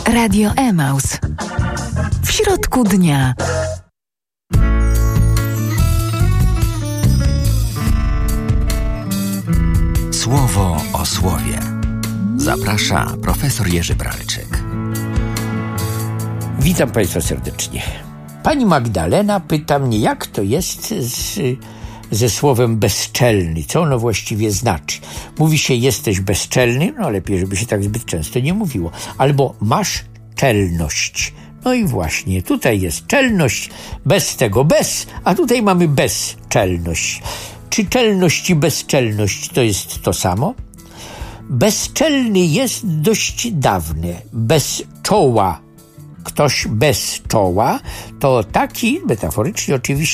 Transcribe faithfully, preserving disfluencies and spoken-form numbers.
Radio Emaus. W środku dnia. Słowo o słowie. Zaprasza profesor Jerzy Bralczyk. Witam Państwa serdecznie. Pani Magdalena pyta mnie, jak to jest z, ze słowem bezczelny, co ono właściwie znaczy. Mówi się, jesteś bezczelny, no lepiej, żeby się tak zbyt często nie mówiło. Albo masz czelność. No i właśnie, tutaj jest czelność, bez tego bez, a tutaj mamy bezczelność. Czy czelność i bezczelność to jest to samo? Bezczelny jest dość dawny, bez czoła. Ktoś bez czoła to taki, metaforycznie oczywiście,